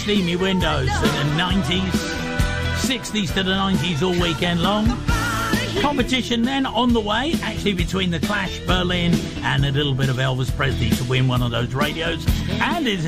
steamy windows in the 90s, 60s to the 90s all weekend long. Competition then on the way, actually between the Clash, Berlin, and a little bit of Elvis Presley to win one of those radios. And it's